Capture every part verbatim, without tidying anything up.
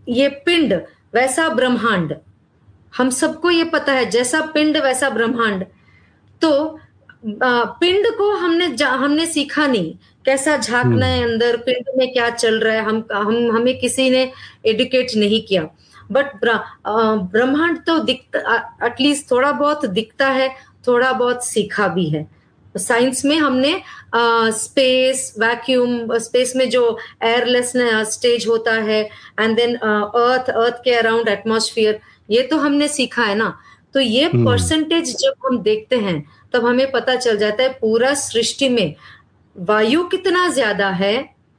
ये पिंड वैसा ब्रह्मांड, हम सबको ये पता है, जैसा पिंड वैसा ब्रह्मांड। तो पिंड को हमने हमने सीखा नहीं, कैसा झांकना है अंदर, पिंड में क्या चल रहा है, हम हम हमें किसी ने एडुकेट नहीं किया। बट ब्रह्मांड तो दिखता, एटलीस्ट थोड़ा बहुत दिखता है, थोड़ा बहुत सीखा भी है। साइंस में हमने स्पेस, वैक्यूम, स्पेस में जो एयरलेस स्टेज होता है, एंड देन अर्थ, अर्थ के अराउंड एटमॉस्फेयर, ये तो हमने सीखा है ना। तो ये परसेंटेज जब हम देखते हैं तब हमें पता चल जाता है पूरा सृष्टि में वायु कितना ज्यादा है,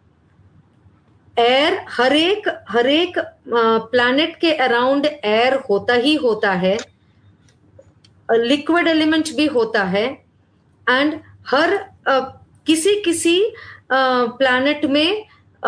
एयर, हर एक हर एक प्लैनेट के अराउंड एयर होता ही होता है, लिक्विड एलिमेंट भी होता है, एंड हर uh, किसी किसी प्लैनेट uh, में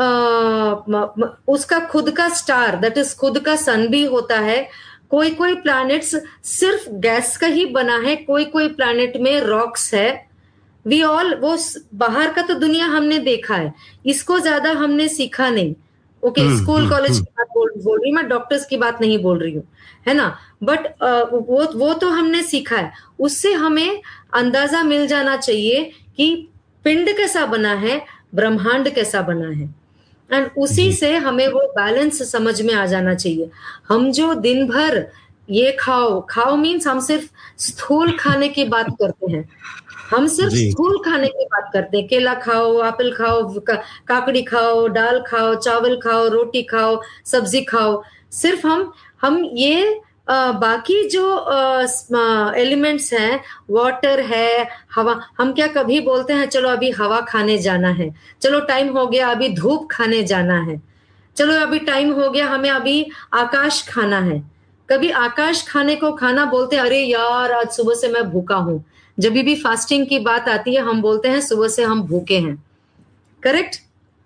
uh, उसका खुद का स्टार, दैट इज खुद का सन भी होता है। कोई कोई प्लैनेट्स सिर्फ गैस का ही बना है, कोई कोई प्लैनेट में रॉक्स है। वी ऑल, वो बाहर का तो दुनिया हमने देखा है, इसको ज्यादा हमने सीखा नहीं। ओके okay, स्कूल कॉलेज की बात बोल, बोल रही मैं, डॉक्टर्स की बात नहीं बोल रही हूँ, है ना। बट वो वो तो हमने सीखा है, उससे हमें अंदाजा मिल जाना चाहिए कि पिंड कैसा बना है, ब्रह्मांड कैसा बना है, एंड उसी से हमें वो बैलेंस समझ में आ जाना चाहिए। हम जो दिन भर ये खाओ खाओ मीन्स हम सिर्फ स्थूल खाने की बात करते हैं, हम सिर्फ स्थूल खाने की बात करते हैं, केला खाओ, एप्पल खाओ, का, काकड़ी खाओ, दाल खाओ, चावल खाओ, रोटी खाओ, सब्जी खाओ, सिर्फ हम हम ये आ, बाकी जो एलिमेंट्स हैं, वाटर है, हवा, हम क्या कभी बोलते हैं चलो अभी हवा खाने जाना है, चलो टाइम हो गया अभी धूप खाने जाना है, चलो अभी टाइम हो गया हमें अभी आकाश खाना है। कभी आकाश खाने को खाना बोलते हैं, अरे यार आज सुबह से मैं भूखा हूं। जब भी फास्टिंग की बात आती है हम बोलते हैं सुबह से हम भूखे हैं, करेक्ट।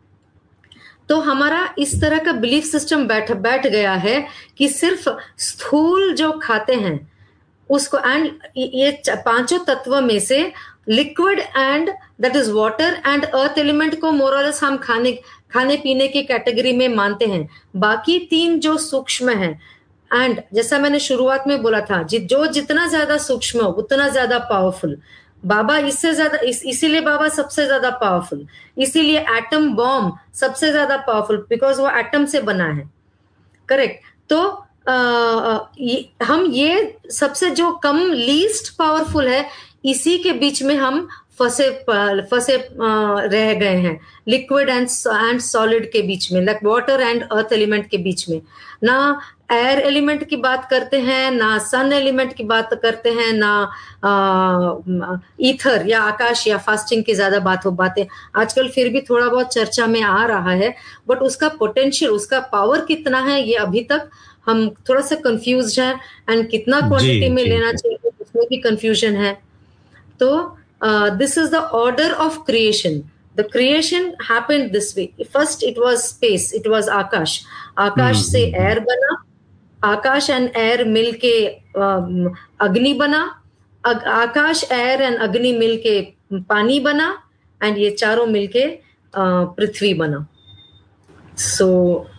तो हमारा इस तरह का बिलीफ सिस्टम बैठ बैठ गया है कि सिर्फ स्थूल जो खाते हैं उसको, एंड ये पांचों तत्व में से liquid and that is water and earth element को मोरलेस हम खाने खाने पीने की कैटेगरी में मानते हैं। बाकी तीन जो सूक्ष्म है, एंड जैसा मैंने शुरुआत में बोला था, जि, जो जितना ज्यादा सूक्ष्म उतना ज्यादा पावरफुल। बाबा इससे ज्यादा इस, इसीलिए बाबा सबसे ज्यादा पावरफुल, इसीलिए एटम बॉम्ब सबसे ज्यादा पावरफुल, बिकॉज वो एटम से बना है, करेक्ट। तो आ, ये, हम ये सबसे जो कम लीस्ट पावरफुल है, इसी के बीच में हम फंसे फंसे रह गए हैं, लिक्विड एंड एंड सॉलिड के बीच में, like water and earth element के बीच में। ना एयर एलिमेंट की बात करते हैं, ना सन एलिमेंट की बात करते हैं, ना आ, ईथर या आकाश या फास्टिंग की ज्यादा बात हो बातें आजकल फिर भी थोड़ा बहुत चर्चा में आ रहा है, बट उसका पोटेंशियल, उसका पावर कितना है ये अभी तक हम थोड़ा सा कंफ्यूज हैं, एंड कितना क्वांटिटी में लेना चाहिए उसमें भी कंफ्यूजन है। तो this is the order of creation. The creation happened this way. First it was space, it was आकाश, आकाश से एयर बना, आकाश एंड एयर मिलके अग्नि बना, आकाश एयर एंड अग्नि मिलके पानी बना, एंड ये चारों मिलके पृथ्वी बना। So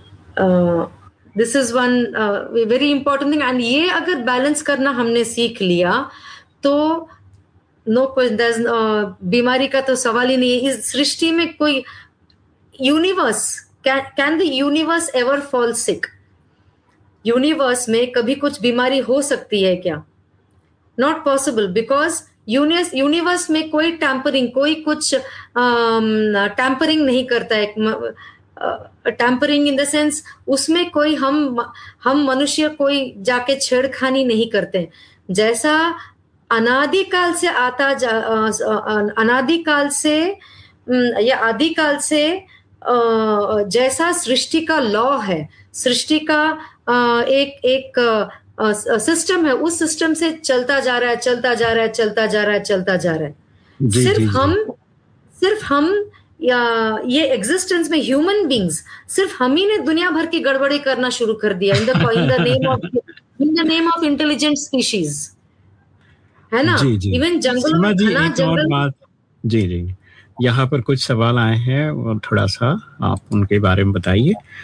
this is one very important thing, and ये अगर बैलेंस करना हमने सीख लिया तो नो no, बीमारी का तो सवाल ही नहीं है। इस सृष्टि में कोई universe, can the universe ever fall sick? Universe में कभी कुछ बीमारी हो सकती है क्या? Not possible, because universe universe में कोई टैम्परिंग, कोई कुछ टैम्परिंग नहीं करता है। टैम्परिंग इन द सेंस उसमें कोई हम हम मनुष्य कोई जाके छेड़खानी नहीं करते। जैसा अनादिकाल से आता जा, अनादिकाल से या आदिकाल से जैसा सृष्टि का लॉ है, सृष्टि का एक एक सिस्टम है, उस सिस्टम से चलता जा रहा है, चलता जा रहा है, चलता जा रहा है, चलता जा रहा है। सिर्फ जी, हम जी. सिर्फ हम या ये एग्जिस्टेंस में ह्यूमन बींग्स, सिर्फ हम ही ने दुनिया भर की गड़बड़ी करना शुरू कर दिया in the in the name of in the name of intelligent species, है ना। इवन जंगलों में घना जंगल। जी जी, यहाँ पर कुछ सवाल आए हैं और थोड़ा सा आप उनके बारे में बताइए।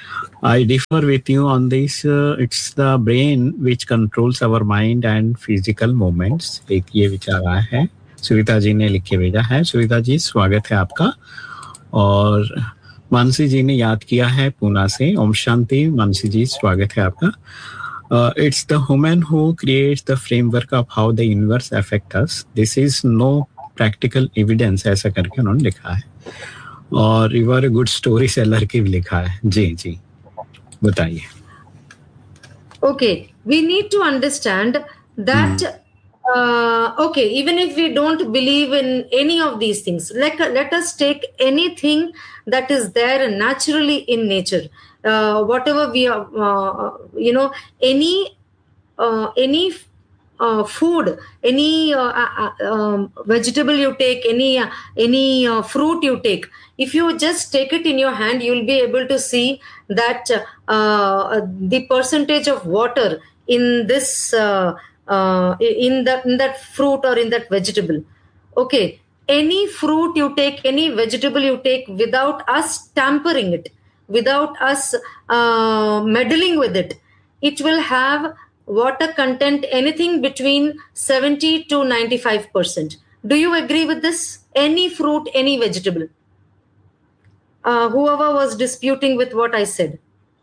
I differ with you on this. Uh, it's the brain which controls our mind and physical movements. एक ये विचार आया है, सुविता जी ने लिख के भेजा है. सुविता जी, स्वागत है आपका. और मानसी जी ने याद किया है पूना से. ओम शांति. मानसी जी, स्वागत है आपका. Uh, it's the human who creates the framework of how the universe affects us. This is no practical evidence, ऐसा करके उन्होंने लिखा है. और you R a good story seller की भी लिखा है. जी जी बताइए. Okay, we need to understand that hmm. uh, okay, even if we don't believe in any of these things, let, let us take anything that is there naturally in nature. Uh, whatever we are, uh, you know, any uh, any uh, food, any uh, uh, um, vegetable you take, any uh, any uh, fruit you take, if you just take it in your hand, you will be able to see that uh, the percentage of water in this uh, uh, in that in that fruit or in that vegetable. Okay, any fruit you take, any vegetable you take, without us tampering it, without us uh, meddling with it, it will have water content anything between seventy to ninety-five percent. Do you agree with this? Any fruit, any vegetable. Uh, whoever was disputing with what I said.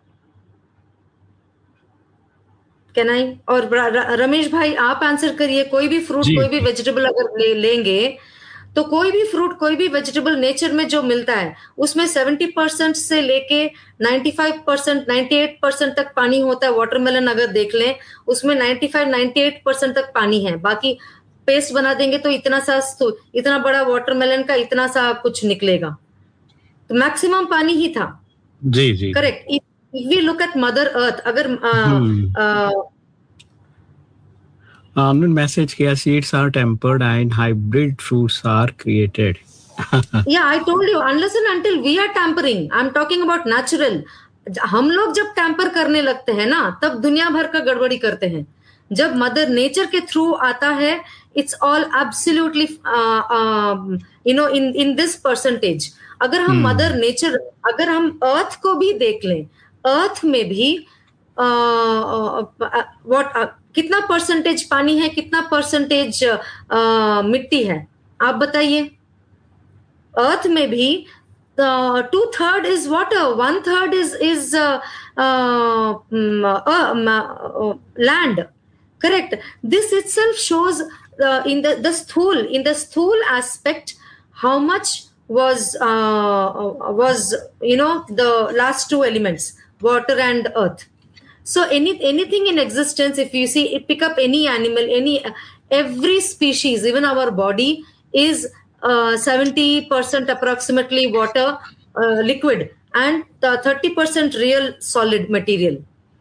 Can I? और रमेश भाई आप answer करिए. कोई भी fruit, कोई भी vegetable अगर ले, लेंगे तो कोई भी फ्रूट, कोई भी वेजिटेबल नेचर में जो मिलता है उसमें सेवेंटी परसेंट से लेके ninety five percent, ninety eight percent तक पानी होता है. वाटरमेलन अगर देख लें उसमें ninety five, ninety eight percent तक पानी है. बाकी पेस्ट बना देंगे तो इतना सा तो इतना बड़ा वाटरमेलन का इतना सा कुछ निकलेगा. तो मैक्सिमम पानी ही था. जी जी correct. If we look at mother earth, अगर हमने मैसेज किया, seeds are tempered and hybrid fruits are created. Yeah, I told you, unless and until we are tampering, I'm talking about natural. हम लोग जब tamper करने लगते हैं ना, तब दुनिया भर का गड़बड़ी करते हैं. जब मदर नेचर के थ्रू आता है, it's all absolutely uh, uh, you know in in this percentage. अगर हम मदर hmm. नेचर, अगर हम अर्थ को भी देख लें, अर्थ में भी व्हाट uh, uh, कितना परसेंटेज पानी है, कितना परसेंटेज uh, मिट्टी है, आप बताइए. अर्थ में भी to third is water, one third is is land. Correct. This itself shows in the the स्थूल, इन द स्थूल aspect how much was uh, was you know the last two elements, water and earth. So any anything in existence, if you see it, pick up any animal, any every species, even our body is uh, seventy percent approximately water, uh, liquid, and thirty percent real solid material.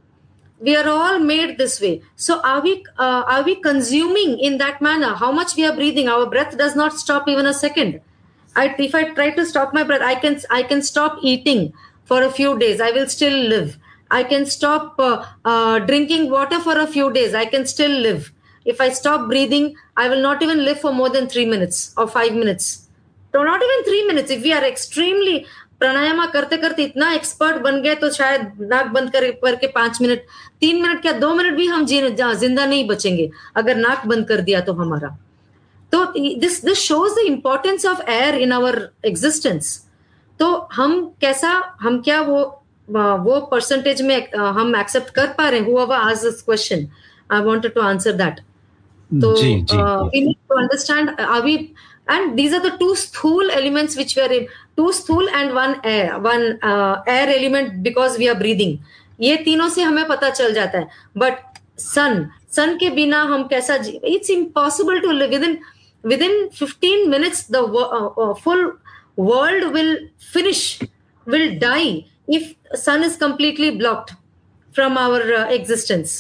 We are all made this way. So are we uh, are we consuming in that manner? How much we are breathing? Our breath does not stop even a second. I, if I try to stop my breath, I can I can stop eating for a few days. I will still live. I can stop uh, uh, drinking water for a few days. I can still live. If I stop breathing, I will not even live for more than three minutes or five minutes. So not even three minutes. If we are extremely प्राणायाम करते करते इतना expert बन गए तो शायद नाक बंद कर करके पांच मिनट, तीन मिनट क्या दो मिनट भी हम जिंदा नहीं बचेंगे अगर नाक बंद कर दिया तो हमारा. तो this this shows the importance of air in our existence. तो हम कैसा, हम क्या वो वो परसेंटेज में हम एक्सेप्ट कर पा रहे हैं? Whoever asked this question, I wanted to answer that. So uh, we need to understand, are we, and these are the two stool elements which we are in, two stool and one air, one uh, air element because we are breathing. ये तीनों से हमें पता चल जाता है. But sun, sun के बिना हम कैसा, it's impossible to live. Within within fifteen minutes the uh, uh, full world will finish, will die if sun is completely blocked from our uh, existence.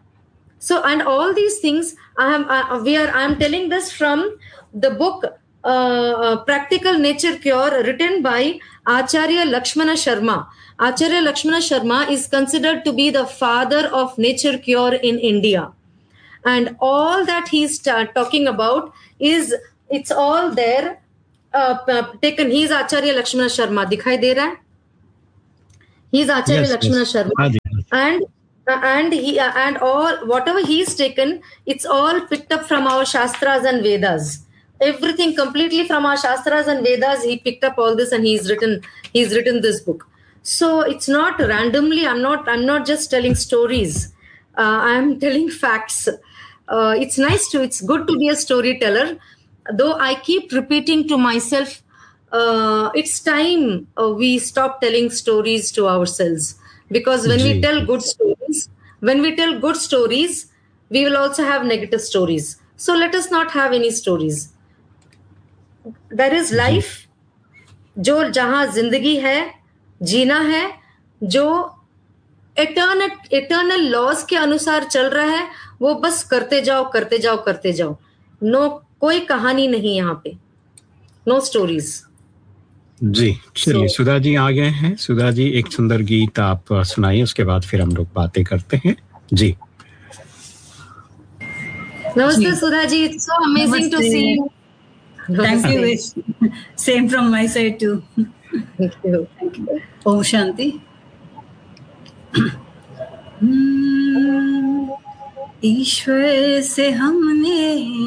So, and all these things I am uh, we are I am telling this from the book uh, uh, Practical Nature Cure, written by Acharya Lakshmana Sharma. Acharya Lakshmana Sharma is considered to be the father of nature cure in India. And all that he's t- talking about is, it's all there, uh, taken. He's Acharya Lakshmana Sharma. दिखाई दे रहा है? He is Acharya Yes, Lakshmana yes. Sharma, हाँ जी, and uh, and he uh, and all whatever he's taken, it's all picked up from our Shastras and Vedas. Everything completely from our Shastras and Vedas. He picked up all this, and he's written he's written this book. So it's not randomly. I'm not I'm not just telling stories. Uh, I'm telling facts. Uh, it's nice to. It's good to be a storyteller. Though I keep repeating to myself, uh, it's time uh, we stop telling stories to ourselves, because when we ji, tell good stories, when we tell good stories, we will also have negative stories. So let us not have any stories. There is ji, life, जो जहां जिंदगी है, जीना है, जो eternal eternal laws के अनुसार चल रहा है, वो बस करते जाओ करते जाओ करते जाओ. नो, कोई कहानी नहीं यहाँ पे, नो स्टोरीज. जी. चलिए, So- सुधा जी आ गए हैं. सुधा जी, एक सुंदर गीत आप सुनाइए, उसके बाद फिर हम लोग बातें करते हैं. जी. Namaste, Sudha ji. It's so amazing to Namaste. see you. Thank you. Namaste. Vish. Same from my side too. Thank you. Thank you. Om Shanti. ईश्वर से हमने